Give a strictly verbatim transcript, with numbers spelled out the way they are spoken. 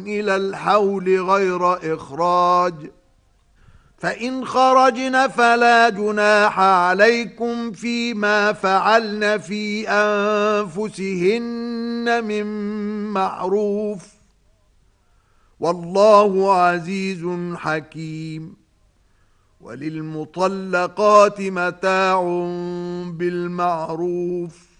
إلى الحول غير إخراج، فإن خرجن فلا جناح عليكم فيما فعلن في أنفسهن من معروف، والله عزيز حكيم. وللمطلقات متاع بالمعروف،